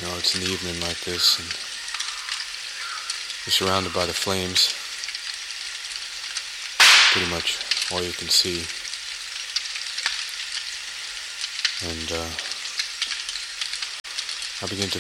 It's in the evening like this, and you're surrounded by the flames. Pretty much all you can see. And I begin to